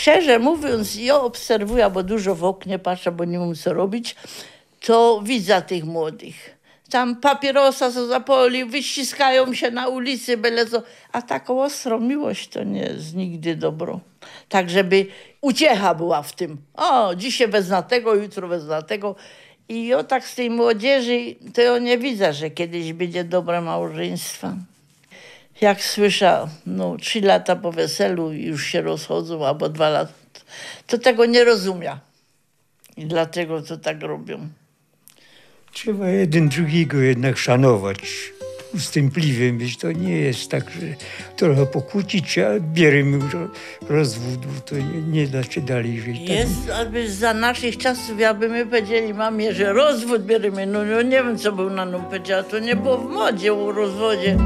Szczerze mówiąc, ja obserwuję, bo dużo w oknie patrzę, bo nie wiem co robić, to widzę tych młodych. Tam papierosa co zapoli, wyściskają się na ulicy, byle co. A taką ostrą miłość to nie jest nigdy dobro. Tak, żeby uciecha była w tym. O, dzisiaj wezmę tego, jutro wezmę tego. I ja tak z tej młodzieży, to ja nie widzę, że kiedyś będzie dobre małżeństwa. Jak słyszę, 3 lata po weselu już się rozchodzą, albo 2 lata, to tego nie rozumiem. I dlatego to tak robią. Trzeba jeden drugiego jednak szanować, ustępliwy być. To nie jest tak, że trochę pokłócić, a bierzemy rozwód, bo to nie da się dalej żyć. Jest, aby za naszych czasów, jakby my powiedzieli mamie, że rozwód bierzemy, no nie wiem, co był na nam powiedziała, to nie było w modzie o rozwodzie.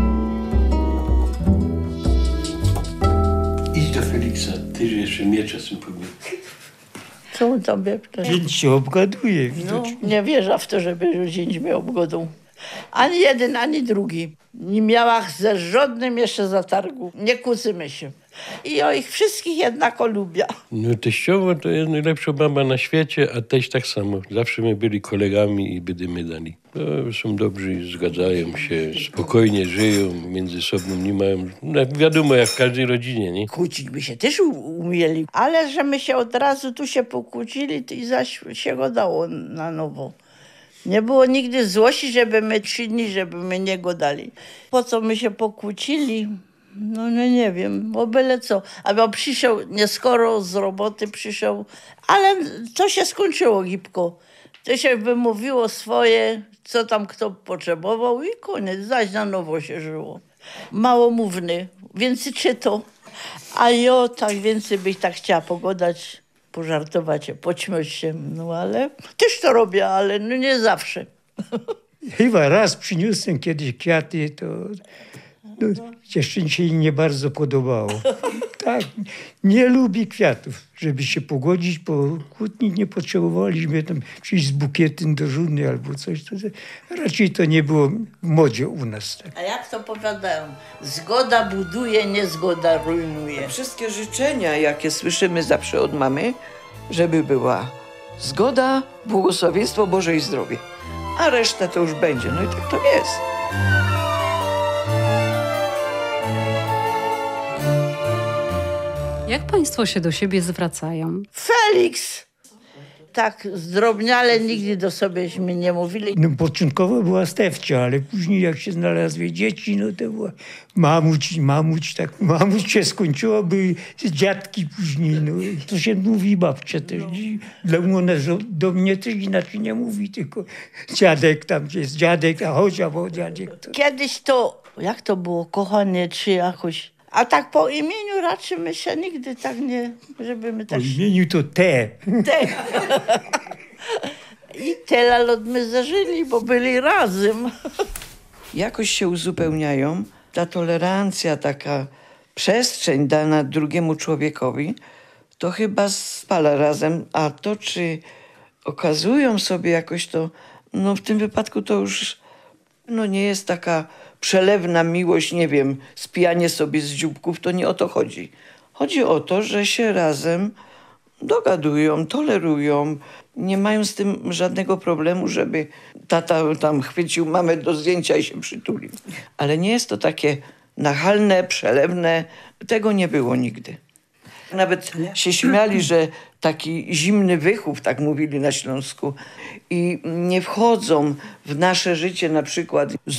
Idź do Feliksa, ty, że jeszcze mnie czasem powie. Co on tam biegnie? Zięć się obgaduje. No, nie wierzę w to, żeby zięć mnie obgodą. Ani jeden, ani drugi. Nie miała ze żadnym jeszcze zatargu. Nie kłócimy się. I ja ich wszystkich jednako lubię. No teściowo to jest najlepsza baba na świecie, a teść tak samo. Zawsze my byli kolegami i będziemy dali. To są dobrzy, zgadzają się, spokojnie żyją, między sobą nie mają... No, wiadomo, jak w każdej rodzinie, nie? Kłócić by się też umieli. Ale że my się od razu tu się pokłócili, to i zaś się godało na nowo. Nie było nigdy złości, żeby my czynni, żeby my nie godali. Po co my się pokłócili? No nie wiem, bo byle co. Albo przyszedł, nieskoro z roboty przyszedł, ale to się skończyło gibko. To się wymówiło swoje, co tam kto potrzebował i koniec. Zaś na nowo się żyło. Małomówny, więcej czytał. A ja tak więcej byś tak chciała pogadać, pożartować, poćmiać się. No ale też to robię, ale no nie zawsze. Chyba raz przyniosłem kiedyś kwiaty, to dziewczynie się jej nie bardzo podobało. Tak, nie lubi kwiatów. Żeby się pogodzić po kłótni, nie potrzebowaliśmy tam przyjść z bukietem do żony albo coś. Raczej to nie było w modzie u nas. Tak. A jak to powiadają? Zgoda buduje, niezgoda rujnuje. Wszystkie życzenia, jakie słyszymy zawsze od mamy, żeby była zgoda, błogosławieństwo Boże i zdrowie. A reszta to już będzie. No i tak to jest. Jak państwo się do siebie zwracają? Feliks! Tak zdrobniale nigdy do sobieśmy nie mówili. No, początkowo była Stefcia, ale później jak się znalazły dzieci, no to była mamuć, tak. Mamuć się skończyło, były dziadki później, no. To się mówi babcia też. Dla mnie do mnie też inaczej nie mówi, tylko dziadek, tam jest dziadek, a chodź, albo dziadek. To... Kiedyś to, jak to było, kochanie, czy jakoś... A tak po imieniu raczej my się nigdy tak nie, żeby my Po też... imieniu to te. I tyle lat my zażyli, bo byli razem. Jakoś się uzupełniają. Ta tolerancja, taka przestrzeń dana drugiemu człowiekowi, to chyba spala razem. A to, czy okazują sobie jakoś to, no w tym wypadku to już nie jest taka przelewna miłość, nie wiem, spijanie sobie z dzióbków, to nie o to chodzi. Chodzi o to, że się razem dogadują, tolerują, nie mają z tym żadnego problemu, żeby tata tam chwycił mamę do zdjęcia i się przytulił. Ale nie jest to takie nachalne, przelewne, tego nie było nigdy. Nawet się śmiali, że taki zimny wychów, tak mówili na Śląsku, i nie wchodzą w nasze życie na przykład